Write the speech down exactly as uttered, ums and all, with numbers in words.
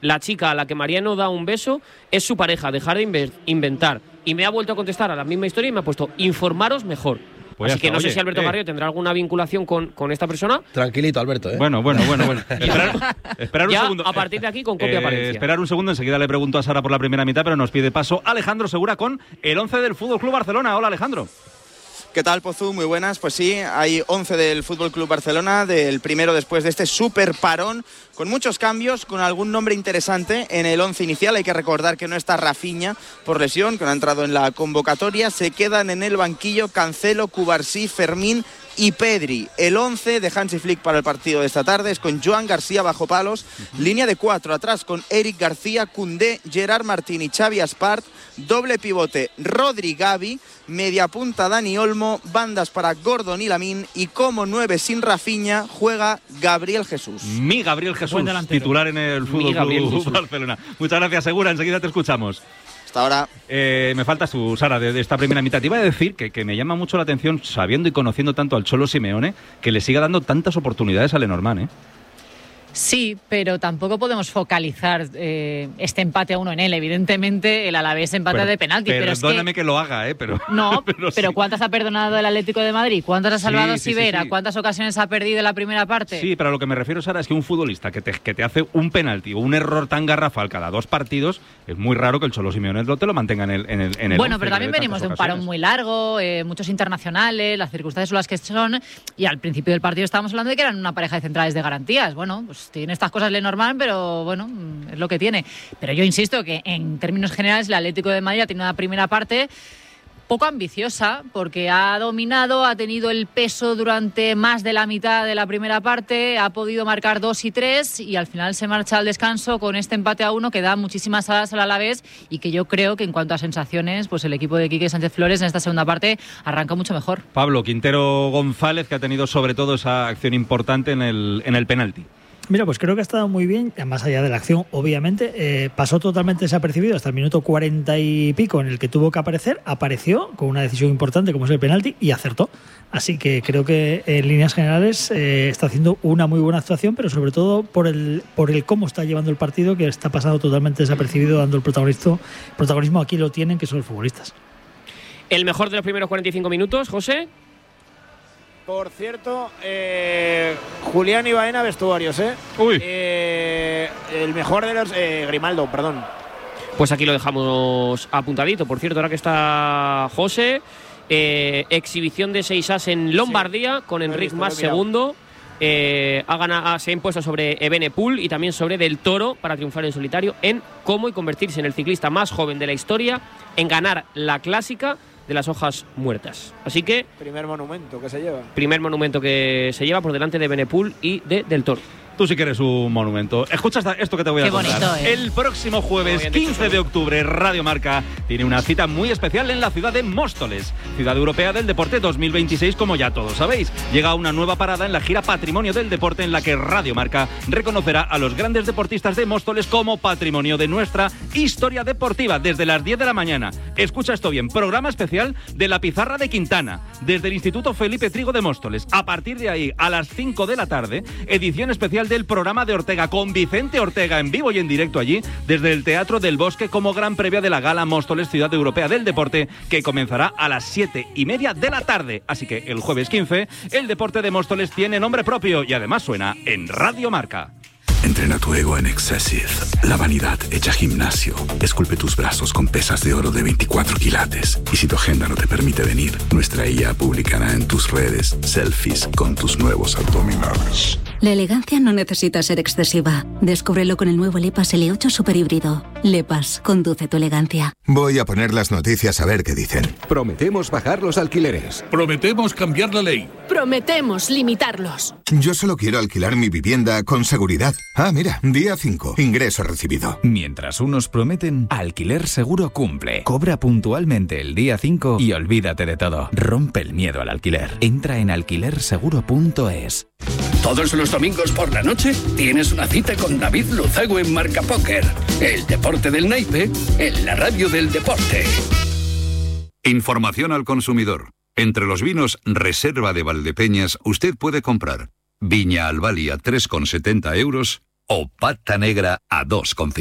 la chica a la que Mariano da un beso es su pareja, dejar de inve- inventar. Y me ha vuelto a contestar a la misma historia y me ha puesto, informaros mejor. Pues Así que no oye, sé si Alberto eh. Carrillo tendrá alguna vinculación con, con esta persona. Tranquilito, Alberto, ¿eh? Bueno, bueno, bueno, bueno. esperar, esperar un ya, segundo. a partir de aquí, con copia eh, apariencia. Esperar un segundo, enseguida le pregunto a Sara por la primera mitad, pero nos pide paso Alejandro Segura con el once del Fútbol Club Barcelona. Hola, Alejandro. ¿Qué tal, Pozu? Muy buenas. Pues sí, hay once del F C Barcelona, del primero después de este súper parón, con muchos cambios, con algún nombre interesante en el once inicial. Hay que recordar que no está Rafinha por lesión, que no ha entrado en la convocatoria. Se quedan en el banquillo Cancelo, Cubarsí, Fermín y Pedri. El once de Hansi Flick para el partido de esta tarde es con Joan García bajo palos, uh-huh. línea de cuatro atrás con Eric García, Koundé, Gerard Martín y Xavi Aspart, doble pivote Rodri Gavi, media punta Dani Olmo, bandas para Gordon y Lamine, y como nueve sin Rafinha juega Gabriel Jesús. Mi Gabriel Jesús, titular en el Fútbol Club Barcelona. Muchas gracias, Segura, enseguida te escuchamos. Hasta ahora. Eh, me falta su Sara de, de esta primera mitad. Te iba a decir que, que me llama mucho la atención, sabiendo y conociendo tanto al Cholo Simeone, que le siga dando tantas oportunidades al Lenormand, ¿eh? Sí, pero tampoco podemos focalizar eh, este empate a uno en él. Evidentemente, el Alavés empata pero, de penalti. Pero perdóname es que... que lo haga, ¿eh? Pero, no, pero, pero sí. ¿cuántas ha perdonado el Atlético de Madrid? ¿Cuántas ha salvado sí, sí, Sivera? sí, sí. ¿Cuántas ocasiones ha perdido en la primera parte? Sí, pero a lo que me refiero, Sara, es que un futbolista que te, que te hace un penalti o un error tan garrafal cada dos partidos, es muy raro que el Cholo Simeone te lo mantenga en el en el, en el Bueno, once, pero también venimos de un parón muy largo, eh, muchos internacionales, las circunstancias son las que son, y al principio del partido estábamos hablando de que eran una pareja de centrales de garantías. Bueno, pues tiene estas cosas normal, pero bueno, es lo que tiene. Pero yo insisto que en términos generales el Atlético de Madrid ha tenido una primera parte poco ambiciosa, porque ha dominado, ha tenido el peso durante más de la mitad de la primera parte, ha podido marcar dos y tres, y al final se marcha al descanso con este empate a uno que da muchísimas alas al Alavés, y que yo creo que en cuanto a sensaciones, pues el equipo de Quique Sánchez Flores en esta segunda parte arranca mucho mejor. Pablo Quintero González, que ha tenido sobre todo esa acción importante en el, en el penalti. Mira, pues creo que ha estado muy bien, más allá de la acción, obviamente. Eh, pasó totalmente desapercibido hasta el minuto cuarenta y pico en el que tuvo que aparecer. Apareció con una decisión importante como es el penalti y acertó. Así que creo que en líneas generales eh, está haciendo una muy buena actuación, pero sobre todo por el por el cómo está llevando el partido, que está pasando totalmente desapercibido, dando el protagonismo. El protagonismo aquí lo tienen, que son los futbolistas. ¿El mejor de los primeros cuarenta y cinco minutos, José? Por cierto, eh, Julián y Baena, vestuarios, ¿eh? Uy. Eh, el mejor de los... Eh, Grimaldo, perdón. Pues aquí lo dejamos apuntadito. Por cierto, ahora que está José, eh, exhibición de seis as en Lombardía, sí, con Enric Mas segundo. Eh, ha ganado, se ha impuesto sobre Evenepoel y también sobre Del Toro para triunfar en solitario en cómo y convertirse en el ciclista más joven de la historia en ganar la clásica de las hojas muertas. Así que... Primer monumento que se lleva. Primer monumento que se lleva por delante de Evenepoel y de Del Toro. Tú sí que eres un monumento. Escucha esto que te voy a Qué contar. bonito, ¿eh? El próximo jueves quince de octubre, Radio Marca tiene una cita muy especial en la ciudad de Móstoles, Ciudad Europea del Deporte dos mil veintiséis, como ya todos sabéis. Llega una nueva parada en la gira Patrimonio del Deporte, en la que Radio Marca reconocerá a los grandes deportistas de Móstoles como patrimonio de nuestra historia deportiva desde las diez de la mañana. Escucha esto bien, programa especial de la Pizarra de Quintana, desde el Instituto Felipe Trigo de Móstoles. A partir de ahí, a las cinco de la tarde, edición especial del programa de Ortega, con Vicente Ortega en vivo y en directo allí, desde el Teatro del Bosque, como gran previa de la Gala Móstoles Ciudad Europea del Deporte, que comenzará a las siete y media de la tarde. Así que el jueves quince, el deporte de Móstoles tiene nombre propio y además suena en Radio Marca. Entrena tu ego en Excessive. La vanidad hecha gimnasio. Esculpe tus brazos con pesas de oro de veinticuatro quilates. Y si tu agenda no te permite venir, nuestra I A publicará en tus redes selfies con tus nuevos abdominales. La elegancia no necesita ser excesiva. Descúbrelo con el nuevo Lepas L ocho Super Híbrido. Lepas, conduce tu elegancia. Voy a poner las noticias a ver qué dicen. Prometemos bajar los alquileres. Prometemos cambiar la ley. Prometemos limitarlos. Yo solo quiero alquilar mi vivienda con seguridad. Ah, mira, día cinco, ingreso recibido. Mientras unos prometen, Alquiler Seguro cumple. Cobra puntualmente el día cinco y olvídate de todo. Rompe el miedo al alquiler. Entra en alquiler seguro punto es. Todos los domingos por la noche tienes una cita con David Luzago en Marca Póker. El deporte del naipe en la radio del deporte. Información al consumidor. Entre los vinos Reserva de Valdepeñas usted puede comprar Viña Albali a tres con setenta euros o pata negra a dos con cincuenta.